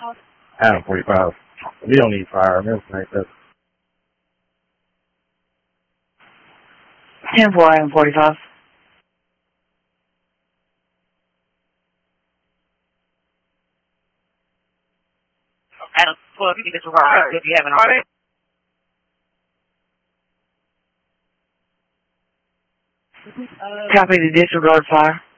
Adam 45. We don't need fire. I'm like that. 10-4, Adam 45. Adam 12, you can disregard if you haven't already. Copy the disregard fire.